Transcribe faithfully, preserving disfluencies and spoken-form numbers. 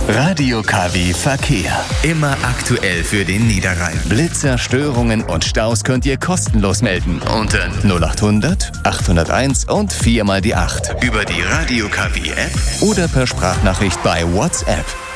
Radio K W Verkehr. Immer aktuell für den Niederrhein. Blitzer, Störungen und Staus könnt ihr kostenlos melden. Unter null acht hundert, achthunderteins und vier mal die acht. Über die Radio K W App oder per Sprachnachricht bei WhatsApp.